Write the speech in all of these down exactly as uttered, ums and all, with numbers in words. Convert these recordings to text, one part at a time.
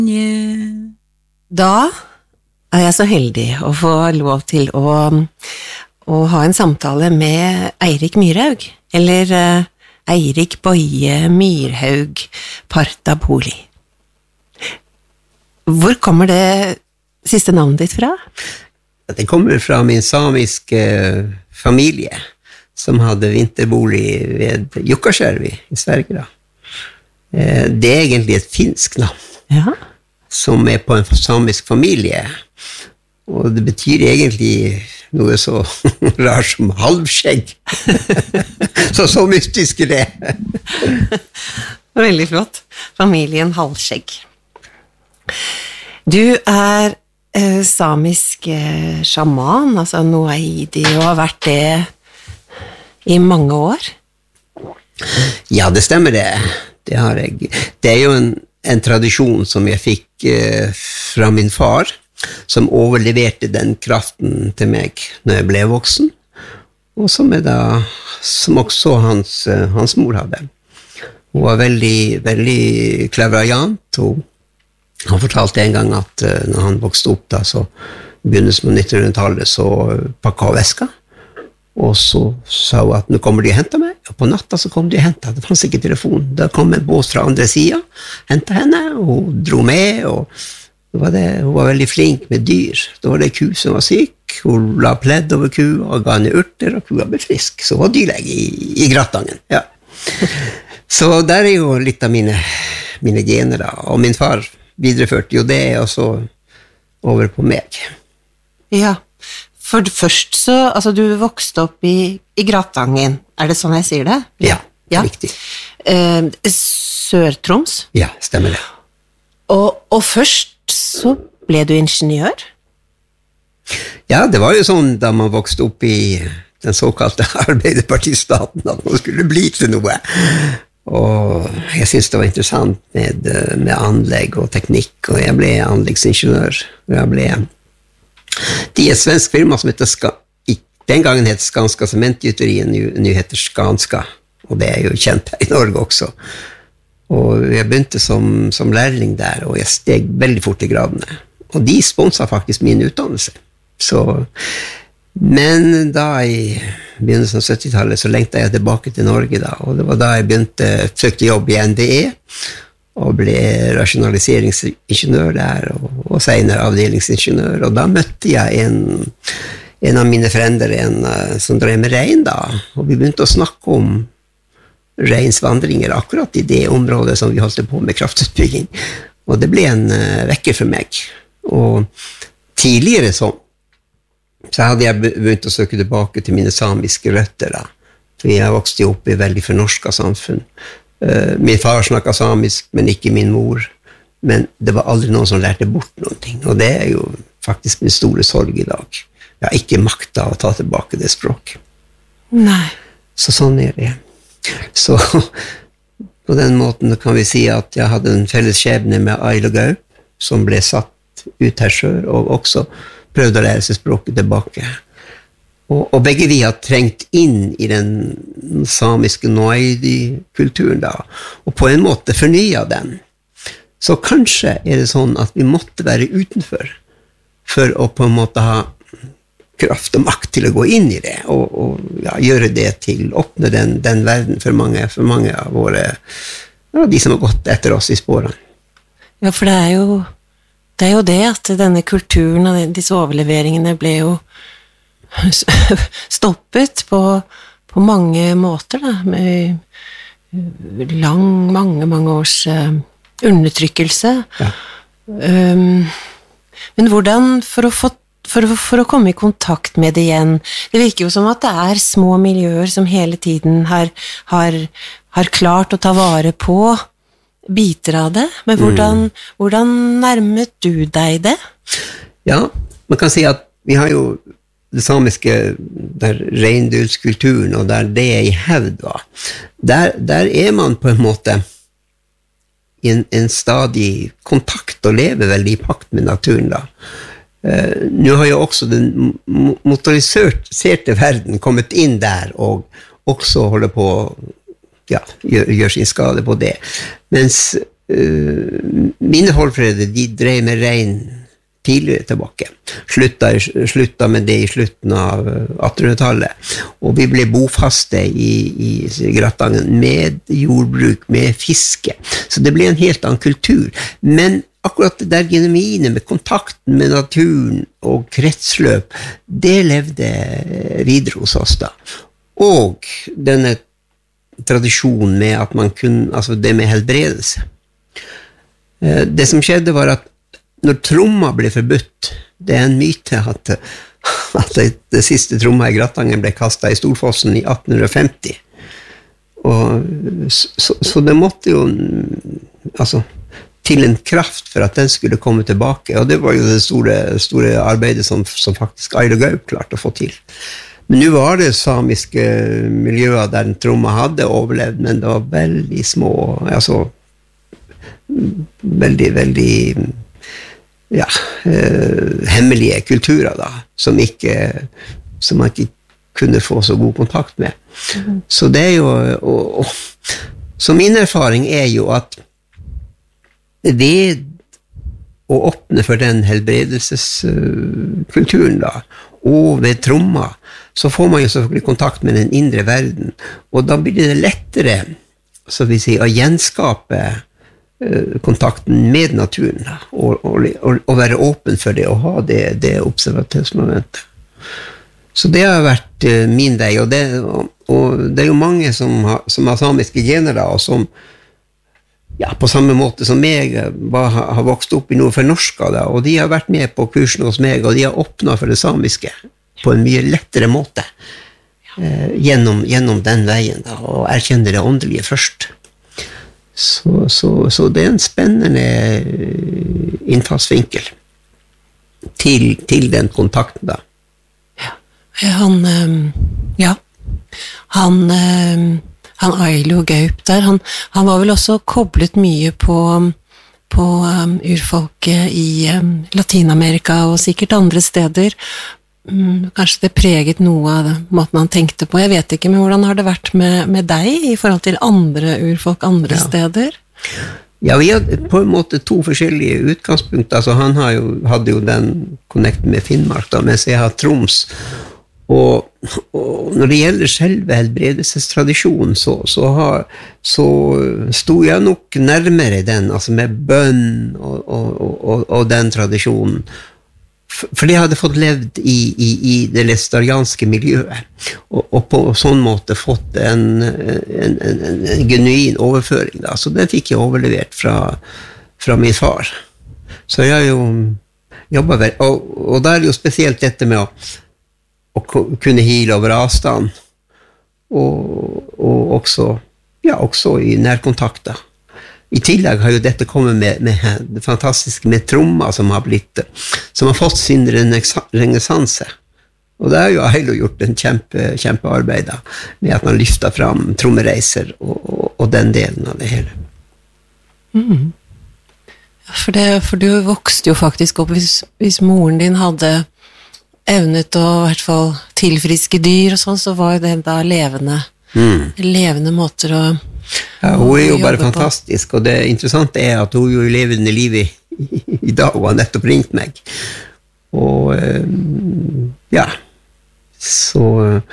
Da er jeg så heldig å få lov til å, å ha en samtale med Eirik Myrhaug, eller uh, Eirik Boje Myrhaug Partapoli. Hvor kommer det siste navnet ditt fra? Det kommer fra min samiske familie, som hadde vinterbolig ved Jukkasjärvi i Sverige. Da. Det er egentlig et finsk navn, ja. Som er på en samisk familie, og det betyr egentlig noe så rart som halvskjegg. så så mystisk er det. Veldig flott. Familien Halvskjegg. Du er eh, samisk eh, sjaman, altså noaidi, og har vært det i mange år. Ja, det stemmer det. Det har jeg. Det er jo en, en tradisjon som jeg fikk eh, fra min far, som overleverte den kraften til meg når jeg ble voksen, og som, er da, som også hans, hans mor hadde. Hun var veldig, veldig klaverjant, og han fortalte en gang at uh, når han vokste opp da, så begynnelsen på nittenhundretallet, så pakket hun veska, og så sa hun at nå kommer de og henter meg, og på natta så kom de og hentet, det fanns ikke telefon, da kom en båt fra andre siden, hentet henne, og hun dro med, og var det, hun var veldig flink med dyr, da var det ku som var syk, hun la pledd over ku, og ga henne urter, og kua ble frisk, så hun var dyrlege i, i Grattangen, ja. Så der er jo litt av mine, mine gener da, og min far videreførte jo det, og så over på meg. Ja, for først så, altså du vokste opp i, i Grattangen, er det sånn jeg sier det? Ja, ja. Riktig. Eh, Sør-Troms? Ja, stemmer det. Og, og først så ble du ingeniør? Ja, det var jo sånn da man vokste opp i den såkalte arbeiderpartistaten, at man skulle bli til noe. Og jeg synes det var interessant med, med anlegg og teknikk, og jeg ble anleggsingeniør. Og jeg ble det er et svensk firma som heter Ska, den gangen heter Skanska Sementgyteriet, nå heter Skanska, og det er jo kjent her i Norge også. Og jeg begynte som, som lærling der, og jeg steg veldig fort i gradene. Og de sponset faktisk min utdannelse. Så, men da i begynnelsen av syttitallet så lengtet jeg tilbake til Norge da, og det var da jeg begynte, søkte jobb i N V E, og ble rasjonaliseringsingeniør der, og, og senere avdelingsingeniør, og da møtte jeg en, en av mine frender, en som drev med rein da, og vi begynte å snakke om reinsvandringer akkurat i det området som vi holdt på med kraftutbygging, og det ble en uh, vekker for meg. Og tidligere så, så hadde jeg begynt å søke tilbake til mine samiske røtter da, for jeg vokste jo opp i veldig fornorska samfunn. Uh, min far snakket samisk, men ikke min mor, men det var aldri noen som lærte bort noen ting, og det er jo faktisk min store sorg i dag. Jeg har ikke maktet å ta tilbake det språket. Nei. Så sånn er det. Så på den måten kan vi si at jeg hadde en felles skjebne med Ail og Gaup, som ble satt ut her selv, og også prøvde å lære seg språket tilbake. Og, og begge vi har trengt inn i den samiske noaidi-kulturen da, og på en måte fornya den. Så kanskje er det sånn at vi måtte være utenfor, for å på en måte ha kraft og makt til å gå inn i det, og, og ja, gjøre det til, åpne den, den verden for mange, for mange av våre, ja, de som har gått etter oss i sporene. Ja, for det er jo det, er jo det at denne kulturen og disse overleveringene ble jo stoppet på, på mange måter da, med lang, mange, mange års uh, undertrykkelse. Ja. Um, men hvordan, for å få For å, for å komme i kontakt med det igjen. Det virker jo som at det er små miljøer som hele tiden har, har, har klart å ta vare på biter av det. Men hvordan, mm. hvordan nærmet du deg det? Ja, man kan si at vi har jo det samiske, der reindyrkulturen, og der det er i hevd, va. Der, der er man på en måte i en, en stadig kontakt og lever veldig i pakt med naturen da. Uh, nå har jo også den motoriserte verden kommet inn der og også holder på ja, gjør, gjør sin skade på det, mens uh, mine forfedre, de drev med rein tidligere tilbake. Slutta, slutta med det i slutten av attenhundretallet, og vi ble bofaste i, i Gratangen med jordbruk, med fiske. Så det ble en helt annen kultur. Men akkurat det der genuine med kontakten med naturen og kretsløp, det levde videre hos oss da. Og denne tradisjonen med at man kunne, altså det med helbredelse. Det som skjedde var at når tromma ble forbudt, det er en myte at, at det, det siste tromma i Gratangen ble kastet i Storfossen i atten femti. Og, så, så det måtte jo, altså, til en kraft for at den skulle komme tilbake, og det var jo det store, store arbeidet som, som faktisk Ailo Gaup klarte å få til. Men nå var det samiske miljøer der den tromma hadde overlevd, men det var veldig små, altså veldig, veldig ja, eh, hemmelige kulturer da, som ikke som man ikke kunne få så god kontakt med. Mm. Så det er jo og, og, så min erfaring er jo at ved å åpne for den helbredelseskulturen da, og ved tromma, så får man jo selvfølgelig kontakt med den indre verden, og da blir det lettere, så vi sier, å gjenskape uh, kontakten med naturen, da, og, og, og, og være åpen for det, og ha det, det observatørsmomentet. Så det har vært uh, min vei, og det, og, og det er jo mange som har, som har samiske gener da, og som ja, på samme måte som meg var, har vokst opp i noe for norska da, og de har vært med på kursen hos meg, og de har åpnet for det samiske på en mye lettere måte eh, gjennom, gjennom den veien da, og erkjenner det åndelige først. Så, så, så det er en spennende innfallsvinkel til, til den kontakten da. Ja, han, ja, han Han Ailo Gaup der, han, han var vel også koblet mye på, på um, urfolket i um, Latinamerika og sikkert andre steder. Um, kanskje det preget noe av det, måten han tenkte på. Jeg vet ikke, men hvordan har det vært med, med deg i forhold til andre urfolk andre ja. steder? Ja, vi hadde på en måte to forskjellige utgangspunkter. Altså, han har jo, hadde jo den connecten med Finnmark, da, mens jeg har Troms. Og, og når det gjelder selve helbredelsestradisjonen, så, så, har, så stod jeg nok nærmere den, altså med bønn og, og, og, og den tradisjonen. For det hadde fått levd i, i, i det lestarianske miljøet, og, og på sånn måte fått en, en, en, en genuin overføring. Da. Så den fikk jeg overlevert fra, fra min far. Så jeg har jo jobbet vel, og, og da er det jo spesielt dette med å og kunne hile over avstand, og, og også, ja, også i nærkontakter. I tillegg har jo dette kommet med, med det fantastiske med tromma som har blitt, som har fått sin renessanse. Og det har jo Ailo gjort en kjempe, kjempearbeid da, med at man lyfter fram trommereiser og, og, og den delen av det hele. Mm. Ja, for, det, for du vokste jo faktisk opp, hvis, hvis moren din hadde evnet å i hvert fall tilfriske dyr og sånn, så var jo det da levende, mm. levende måter å ja, hun er jo bare fantastisk, og det interessante er at hun jo lever i livet i, i dag, og har nettopp ringt meg. Og ja, så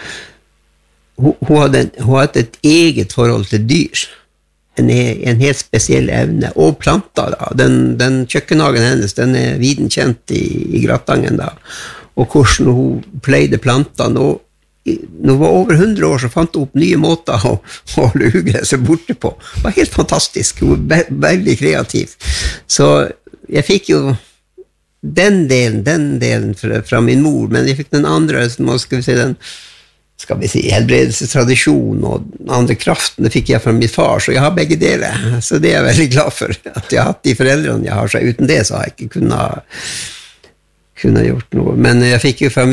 hun, hun hadde hun hadde et eget forhold til dyr, en, en helt spesiell evne, og planter da. Den, den kjøkkenhagen hennes, den er viden kjent i, i Gratangen da, og hvordan hun pleide plantene, og når hun var over hundre år så fant hun opp nye måter å holde ugresset borte på. Det var helt fantastisk, hun var ve- veldig kreativ. Så jeg fikk jo den delen, den delen fra, fra min mor, men jeg fikk den andre, skal vi si, den skal vi si, helbredelsestradisjon og den andre kraften, det fikk jeg fra min far, så jeg har begge deler. Så det er jeg veldig glad for, at jeg har hatt de foreldrene jeg har, så uten det så har jeg ikke kunnet kunne gjort noe, men jeg fikk jo fra